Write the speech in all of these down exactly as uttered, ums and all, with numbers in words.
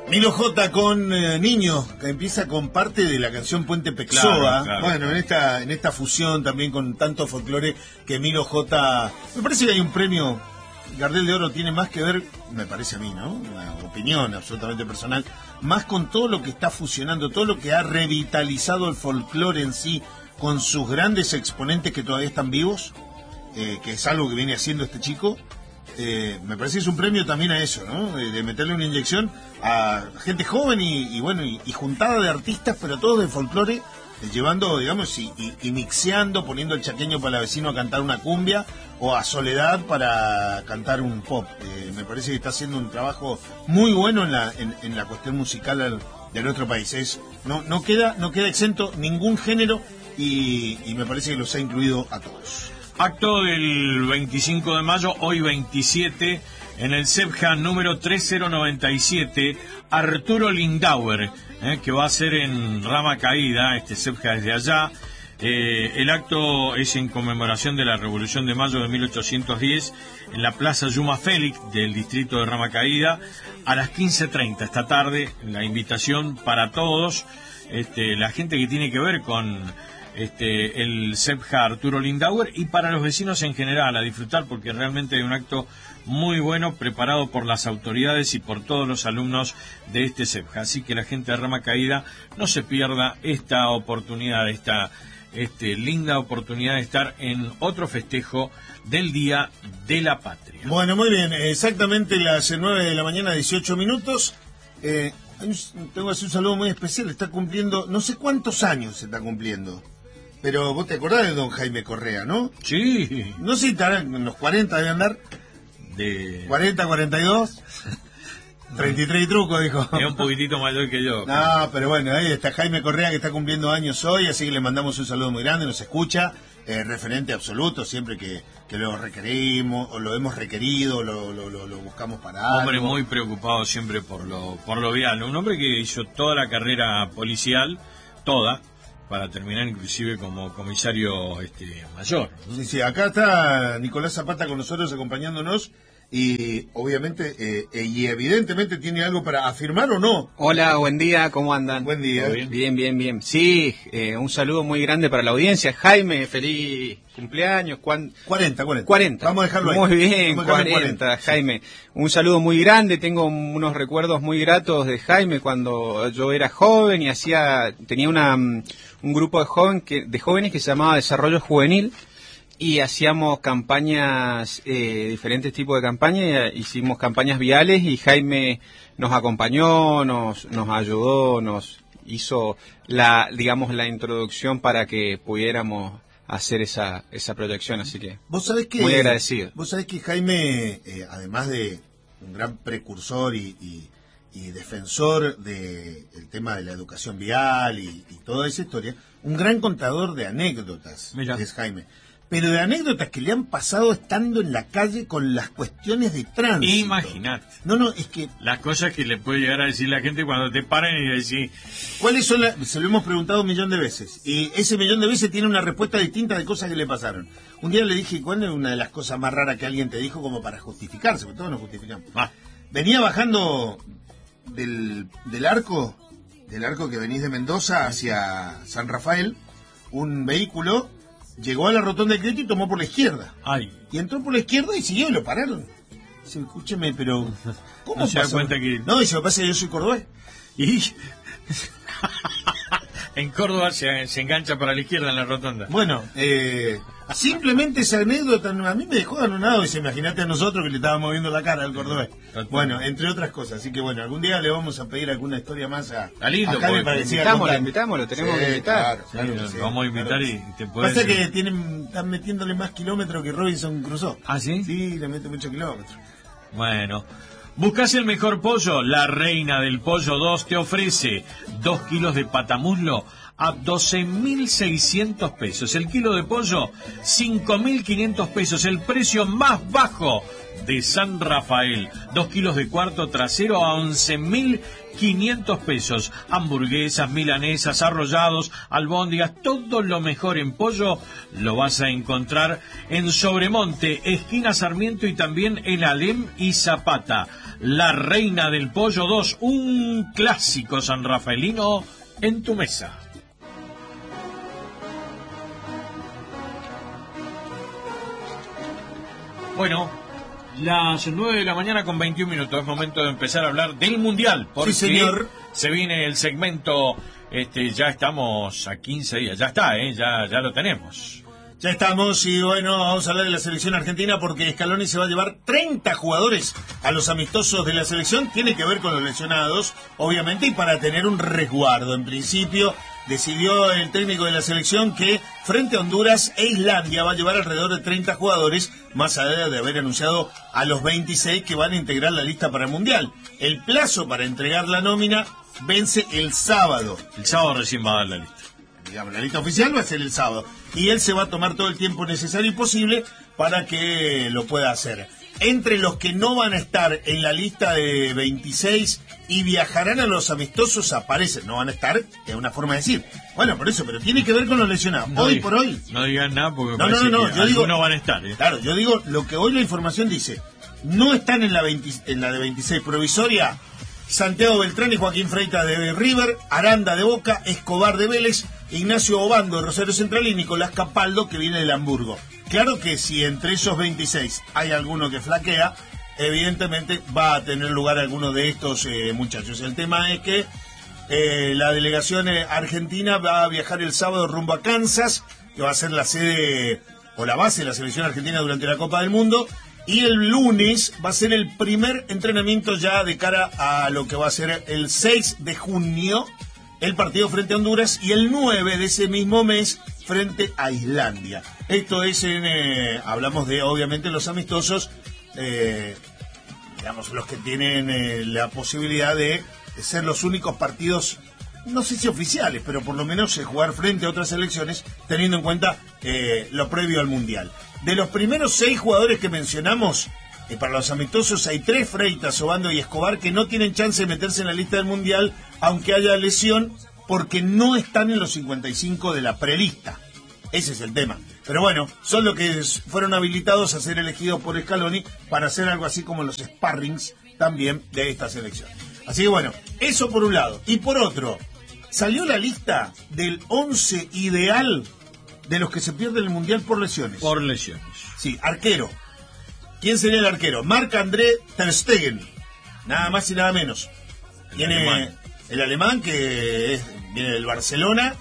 Milo J con eh, Niño, que empieza con parte de la canción Puente Pexoa. Claro, claro. Bueno, en esta en esta fusión también con tanto folclore que Milo J... Me parece que hay un premio, Gardel de Oro tiene más que ver, me parece a mí, ¿no? Una opinión absolutamente personal, más con todo lo que está fusionando, todo lo que ha revitalizado el folclore en sí, con sus grandes exponentes que todavía están vivos, eh, que es algo que viene haciendo este chico. Eh, me parece que es un premio también a eso, ¿no? De, de meterle una inyección a gente joven y, y bueno, y, y juntada de artistas, pero todos de folclore, eh, llevando, digamos, y, y, y mixeando, poniendo el chaqueño para la vecino a cantar una cumbia, o a Soledad para cantar un pop. Eh, me parece que está haciendo un trabajo muy bueno en la, en, en la cuestión musical del, de nuestro país. Es, no, no queda, no queda exento ningún género y, y me parece que los ha incluido a todos. Acto del veinticinco de mayo, hoy veintisiete, en el SEPJA número tres mil noventa y siete, Arturo Lindauer, eh, que va a ser en Rama Caída, este SEPJA desde allá. Eh, el acto es en conmemoración de la Revolución de Mayo de mil ochocientos diez, en la Plaza Yuma Félix del distrito de Rama Caída, a las quince treinta esta tarde. La invitación para todos, este, la gente que tiene que ver con... Este, el SEPJA Arturo Lindauer, y para los vecinos en general a disfrutar, porque realmente hay un acto muy bueno preparado por las autoridades y por todos los alumnos de este SEPJA, así que la gente de Rama Caída no se pierda esta oportunidad, esta este, linda oportunidad de estar en otro festejo del Día de la Patria. Bueno, muy bien, exactamente las nueve de la mañana, dieciocho minutos. eh, tengo que hacer un saludo muy especial, está cumpliendo, no sé cuántos años se está cumpliendo. Pero vos te acordás de don Jaime Correa, ¿no? Sí. No sé si estará en los cuarenta, debe andar. De... cuarenta, cuarenta y dos. treinta y tres y truco, dijo. Es un poquitito mayor que yo. No, pero bueno, ahí está Jaime Correa, que está cumpliendo años hoy, así que le mandamos un saludo muy grande, nos escucha, eh, referente absoluto, siempre que, que lo requerimos, o lo hemos requerido, lo, lo, lo, lo buscamos para algo. Hombre muy preocupado siempre por lo, por lo vial. Un hombre que hizo toda la carrera policial, toda, para terminar inclusive como comisario este mayor, ¿no? Sí, sí, acá está Nicolás Zapata con nosotros acompañándonos y obviamente eh, eh, y evidentemente tiene algo para afirmar o no. Hola, buen día, ¿cómo andan? Buen día. Bien, bien, bien, bien. Sí, eh, un saludo muy grande para la audiencia. Jaime, feliz cumpleaños. ¿Cuán... cuarenta, cuarenta. cuarenta. Vamos a dejarlo ahí. Muy bien, cuarenta, cuarenta, Jaime. Un saludo muy grande. Tengo unos recuerdos muy gratos de Jaime cuando yo era joven y hacía, tenía una, un grupo de, joven que, de jóvenes que se llamaba Desarrollo Juvenil. Y hacíamos campañas, eh, diferentes tipos de campañas, hicimos campañas viales y Jaime nos acompañó, nos, nos ayudó, nos hizo la, digamos, la introducción para que pudiéramos hacer esa, esa proyección, así que ¿Vos sabés que, muy agradecido. Vos sabés que Jaime, eh, además de un gran precursor y, y, y defensor del tema de la educación vial y, y toda esa historia, un gran contador de anécdotas. Mirá. Es Jaime. Pero de anécdotas que le han pasado estando en la calle con las cuestiones de tránsito. Imagínate. No, no, es que... Las cosas que le puede llegar a decir la gente cuando te paren y decir... ¿Cuáles son las...? Se lo hemos preguntado un millón de veces. Y ese millón de veces tiene una respuesta distinta de cosas que le pasaron. Un día le dije, ¿cuál es una de las cosas más raras que alguien te dijo como para justificarse? Porque todos nos justificamos. Ah. Venía bajando del, del arco, del arco que venís de Mendoza hacia San Rafael, un vehículo... Llegó a la rotonda de Crédito y tomó por la izquierda. Ay. Y entró por la izquierda y siguió y lo pararon. Dice, escúcheme, pero... ¿Cómo no se da pasó? cuenta que... No, dice, lo que pasa es que yo soy cordobés. Y... en Córdoba se, se engancha para la izquierda en la rotonda. Bueno, eh, simplemente esa anécdota a mí me dejó anonadado. Dice, imagínate a nosotros que le estábamos viendo la cara al cordobés. Total. Bueno, entre otras cosas. Así que bueno, algún día le vamos a pedir alguna historia más a, a, lindo, a Jaime para que siga invitamos, contando. lo invitamos, lo tenemos sí, que invitar. Claro, claro sí, que sí, vamos a invitar claro y te puedes... Pasa que tienen, están metiéndole más kilómetros que Robinson Crusoe. ¿Ah, sí? Sí, le mete muchos kilómetros. Bueno... ¿Buscás el mejor pollo? La Reina del Pollo dos te ofrece dos kilos de patamuslo a doce mil seiscientos pesos. El kilo de pollo, cinco mil quinientos pesos. El precio más bajo de San Rafael. Dos kilos de cuarto trasero a once mil quinientos pesos. Hamburguesas, milanesas, arrollados, albóndigas, todo lo mejor en pollo lo vas a encontrar en Sobremonte, esquina Sarmiento, y también en Alem y Zapata. La Reina del Pollo dos, un clásico sanrafaelino en tu mesa. Bueno, las nueve de la mañana con veintiún minutos, es momento de empezar a hablar del Mundial, porque sí, señor. Se viene el segmento, este, ya estamos a quince días, ya está, ¿eh? ya, ya lo tenemos. Ya estamos, y bueno, vamos a hablar de la selección argentina porque Scaloni se va a llevar treinta jugadores a los amistosos de la selección. Tiene que ver con los lesionados, obviamente, y para tener un resguardo. En principio, decidió el técnico de la selección que frente a Honduras e Islandia va a llevar alrededor de treinta jugadores, más allá de haber anunciado a los veintiséis que van a integrar la lista para el Mundial. El plazo para entregar la nómina vence el sábado. El sábado recién va a dar la lista. Digamos, la lista oficial va a ser el sábado. Y él se va a tomar todo el tiempo necesario y posible para que lo pueda hacer. Entre los que no van a estar en la lista de veintiséis y viajarán a los amistosos aparecen, no van a estar, es una forma de decir. Bueno, por eso, pero tiene que ver con los lesionados. No hoy diga, por hoy. No digan nada porque no, no, no, no, que yo digo, no van a estar. ¿eh? Claro, yo digo lo que hoy la información dice. No están en la, veinte, en la de veintiséis provisoria Santiago Beltrán y Joaquín Freitas de River, Aranda de Boca, Escobar de Vélez, Ignacio Obando de Rosario Central y Nicolás Capaldo, que viene del Hamburgo. Claro que si entre esos veintiséis hay alguno que flaquea, evidentemente va a tener lugar alguno de estos eh, muchachos. El tema es que eh, la delegación eh, argentina va a viajar el sábado rumbo a Kansas, que va a ser la sede o la base de la selección argentina durante la Copa del Mundo. Y el lunes va a ser el primer entrenamiento ya de cara a lo que va a ser el seis de junio, el partido frente a Honduras, y el nueve de ese mismo mes frente a Islandia. Esto es, en, eh, hablamos de obviamente los amistosos, eh, digamos los que tienen eh, la posibilidad de, de ser los únicos partidos, no sé si oficiales, pero por lo menos eh, jugar frente a otras selecciones, teniendo en cuenta eh, lo previo al Mundial. De los primeros seis jugadores que mencionamos, eh, para los amistosos hay tres, Freitas, Obando y Escobar, que no tienen chance de meterse en la lista del Mundial, aunque haya lesión, porque no están en los cincuenta y cinco de la prelista. Ese es el tema. Pero bueno, son los que fueron habilitados a ser elegidos por Scaloni para hacer algo así como los sparrings también de esta selección. Así que bueno, eso por un lado. Y por otro, salió la lista del once ideal de los que se pierden el Mundial por lesiones. Por lesiones. Sí, arquero. ¿Quién sería el arquero? Marc-André ter Stegen. Nada más y nada menos. El Tiene alemán. el alemán que es, viene del Barcelona,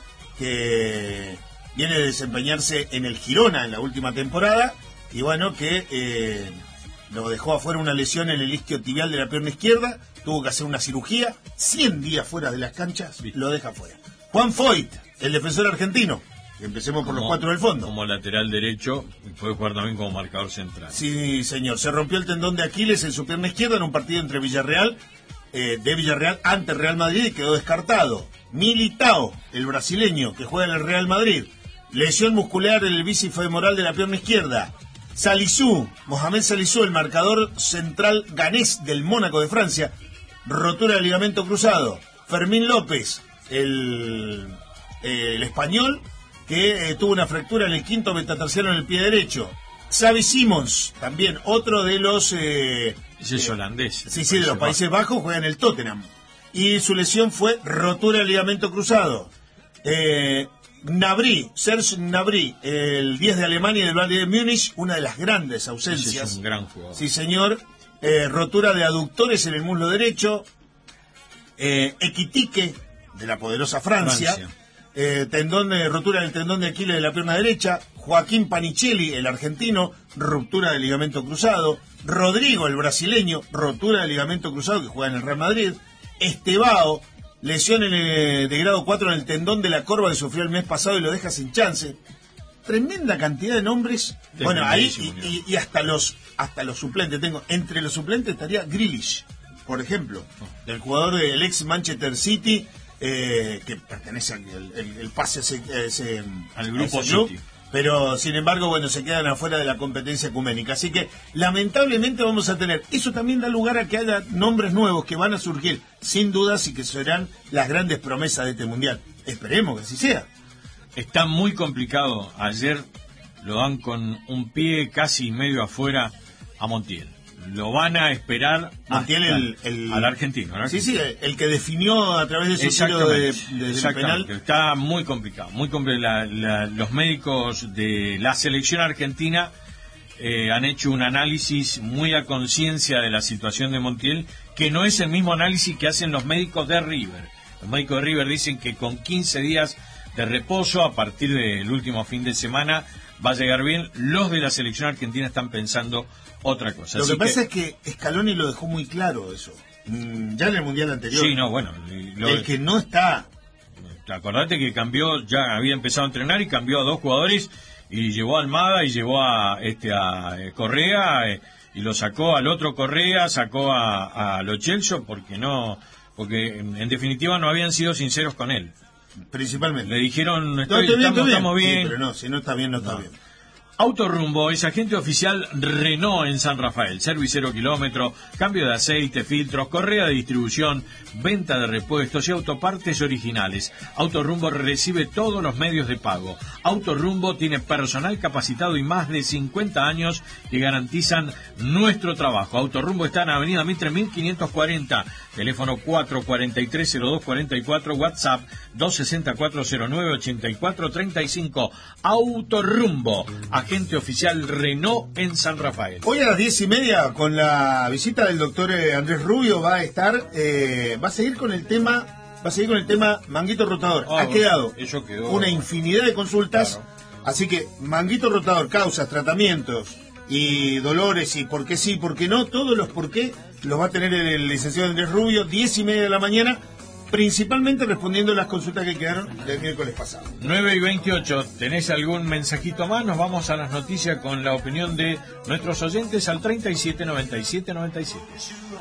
que viene de desempeñarse en el Girona en la última temporada, y bueno, que eh, lo dejó afuera una lesión en el isquio tibial de la pierna izquierda, tuvo que hacer una cirugía, cien días fuera de las canchas, sí. Lo deja fuera. Juan Foyt, el defensor argentino. Empecemos por como, los cuatro del fondo. Como lateral derecho, puede jugar también como marcador central. Sí, señor. Se rompió el tendón de Aquiles en su pierna izquierda en un partido entre Villarreal, eh, de Villarreal ante Real Madrid, y quedó descartado. Militao, el brasileño que juega en el Real Madrid. Lesión muscular en el bíceps-femoral de la pierna izquierda. Salisu, Mohamed Salisu, el marcador central ganés del Mónaco de Francia. Rotura del ligamento cruzado. Fermín López, el, eh, el español, que eh, tuvo una fractura en el quinto metatarsiano en el pie derecho. Xavi Simons, también otro de los... Eh, Ese es holandés. Sí, sí, de los Países Bajos, juega en el Tottenham. Y su lesión fue rotura del ligamento cruzado. Eh, Gnabry, Serge Gnabry, el diez de Alemania y del Bayern de Múnich, una de las grandes ausencias. Ese es un gran jugador. Sí, señor. Eh, rotura de aductores en el muslo derecho. Eh, Equitique, de la poderosa Francia. Francia. Eh, tendón, eh, rotura del tendón de Aquiles de la pierna derecha. Joaquín Panichelli, el argentino, ruptura del ligamento cruzado. Rodrigo, el brasileño, rotura del ligamento cruzado, que juega en el Real Madrid. Estevao, lesión en el, de grado cuatro en el tendón de la corva que sufrió el mes pasado y lo deja sin chance. Tremenda cantidad de nombres. Bueno, ahí y, y, y hasta los hasta los suplentes tengo. Entre los suplentes estaría Grealish, por ejemplo, del jugador del ex Manchester City, eh, que pertenece al el, el, el pase ese, ese, al grupo ese club, City. pero sin embargo, bueno, se quedan afuera de la competencia ecuménica. Así que lamentablemente vamos a tener, eso también da lugar a que haya nombres nuevos que van a surgir, sin dudas, y que serán las grandes promesas de este mundial. Esperemos que así sea. Está muy complicado. Ayer lo dan con un pie casi medio afuera a Montiel. Lo van a esperar Montiel el, el, al argentino, ¿no? Sí, sí, el que definió a través de su tiro de, de, de penal. Está muy complicado, muy complicado. La, la, los médicos de la selección argentina eh, han hecho un análisis muy a conciencia de la situación de Montiel, que no es el mismo análisis que hacen los médicos de River. Los médicos de River dicen que con quince días de reposo a partir del último fin de semana va a llegar bien. Los de la selección argentina están pensando otra cosa. Lo Así que pasa que... es que Scaloni lo dejó muy claro eso. Mm, ya en el mundial anterior. Sí, no, bueno. Lo... El que no está. Acordate que cambió, ya había empezado a entrenar y cambió a dos jugadores y llevó a Almada y llevó a este a Correa eh, y lo sacó al otro Correa, sacó a, a Lo Celso porque no, porque en, en definitiva no habían sido sinceros con él. Principalmente. Le dijeron, no, estoy, bien, estamos, bien. estamos bien. Sí, pero no, si no está bien, no está no. bien. Autorumbo es agente oficial Renault en San Rafael. Servicio cero kilómetro, cambio de aceite, filtros, correa de distribución, venta de repuestos y autopartes originales. Autorumbo recibe todos los medios de pago. Autorumbo tiene personal capacitado y más de cincuenta años que garantizan nuestro trabajo. Autorumbo está en Avenida Mitre mil quinientos cuarenta. Teléfono cuatro cuatro tres cero dos cuatro cuatro, WhatsApp dos seis cuatro cero nueve ocho cuatro tres cinco. Autorumbo, agente oficial Renault en San Rafael. Hoy a las diez y media, con la visita del doctor Andrés Rubio, va a estar, eh, va a seguir con el tema, va a seguir con el tema Manguito Rotador. Oh, ha quedado eso quedó... una infinidad de consultas, claro. Así que Manguito Rotador, causas, tratamientos y dolores y por qué sí, por qué no, todos los por qué los va a tener el licenciado Andrés Rubio, diez y media de la mañana, principalmente respondiendo las consultas que quedaron del miércoles pasado. nueve y veintiocho, ¿tenés algún mensajito más? Nos vamos a las noticias con la opinión de nuestros oyentes al treinta y siete noventa y siete noventa y siete.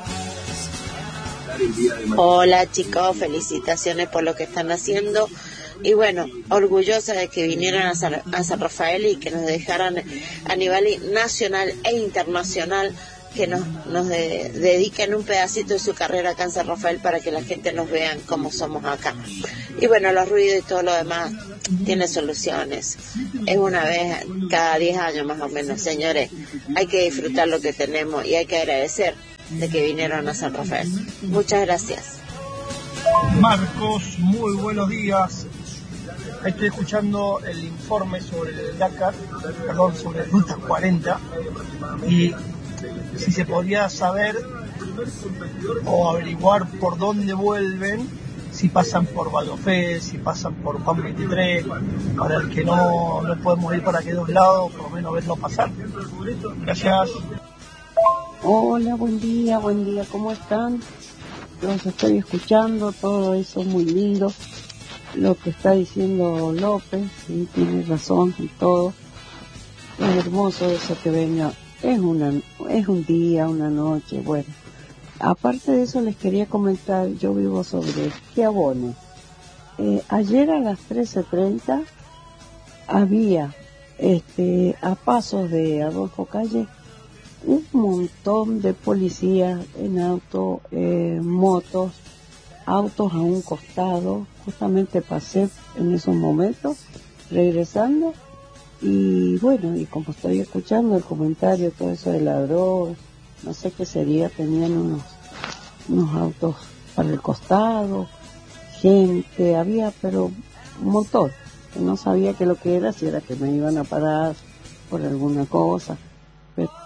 Hola chicos, felicitaciones por lo que están haciendo y bueno, orgullosa de que vinieran a San, a San Rafael y que nos dejaran a nivel nacional e internacional que nos, nos de, dediquen un pedacito de su carrera acá en San Rafael para que la gente nos vea como somos acá. Y bueno, los ruidos y todo lo demás tiene soluciones. Es una vez cada diez años más o menos, señores. Hay que disfrutar lo que tenemos y hay que agradecer de que vinieron a San Rafael. Muchas gracias. Marcos, muy buenos días. Estoy escuchando el informe sobre el Dakar, perdón, sobre Ruta cuarenta, y si se podía saber o averiguar por dónde vuelven, si pasan por Baldofé, si pasan por Juan veintitrés, para el que no, no podemos ir para aquellos lados, por lo menos verlo pasar. Gracias. Hola, buen día, buen día, ¿cómo están? Los estoy escuchando, todo eso muy lindo, lo que está diciendo López, sí, tiene razón y todo. Es hermoso eso que venga. Es una, es un día, una noche, bueno. Aparte de eso les quería comentar, yo vivo sobre Schiavone. Eh, ayer a las trece treinta había, este, a pasos de Adolfo Calle, un montón de policías en auto, eh, motos, autos a un costado. Justamente pasé en esos momentos, regresando. Y bueno, y como estoy escuchando el comentario, todo eso de la droga, no sé qué sería, tenían unos, unos autos para el costado, gente, había, pero un montón, que no sabía qué lo que era, si era que me iban a parar por alguna cosa, pero